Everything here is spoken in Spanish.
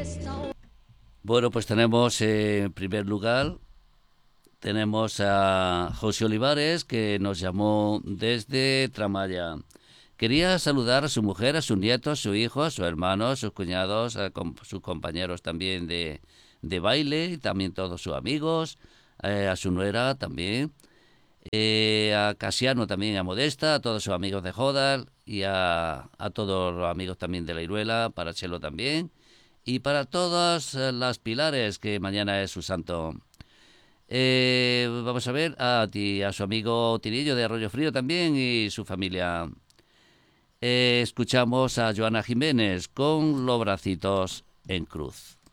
Bueno, pues tenemos en primer lugar, tenemos a José Olivares, que nos llamó desde Tramaya. Quería saludar a su mujer, a sus nietos, a su hijo, a su hermano, a sus cuñados, sus compañeros también de baile, y también todos sus amigos, a su nuera también, a Casiano también, a Modesta, a todos sus amigos de Jodar y a todos los amigos también de la Iruela, para Chelo también, y para todas las Pilares, que mañana es su santo. Vamos a ver a su amigo Tirillo de Arroyo Frío también y su familia. Escuchamos a Joana Jiménez con Los Bracitos en Cruz.